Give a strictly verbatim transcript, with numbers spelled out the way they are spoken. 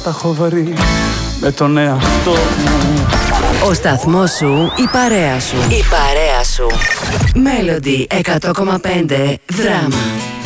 τα έχω βρει με τον εαυτό μου. Ο σταθμός σου, η παρέα σου. Η παρέα σου. Melody εκατό κόμμα πέντε Δράμα.